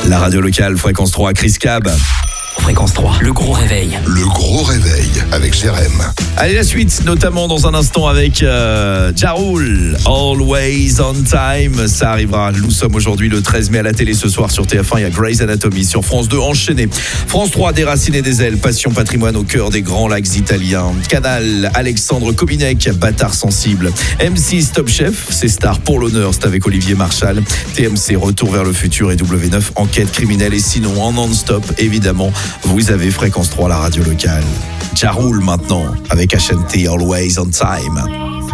La radio locale, Fréquence 3, Chris Cab. Fréquence 3, le gros réveil. Le gros réveil avec Jérém. Allez, la suite, notamment dans un instant avec Ja Rule, Always on Time. Ça arrivera. Nous sommes aujourd'hui le 13 mai à la télé. Ce soir sur TF1, il y a Grey's Anatomy. Sur France 2, enchaîné. France 3, Des racines et des ailes. Passion patrimoine au cœur des grands lacs italiens. Canal, Alexandre Kobinek, Bâtard sensible. M6, Top Chef, c'est Star pour l'honneur. C'est avec Olivier Marchal. TMC, Retour vers le futur et W9, Enquête criminelle. Et sinon, en non-stop, évidemment, vous avez Fréquence 3, la radio locale. Ja Rule maintenant, avec HNT, Always on Time.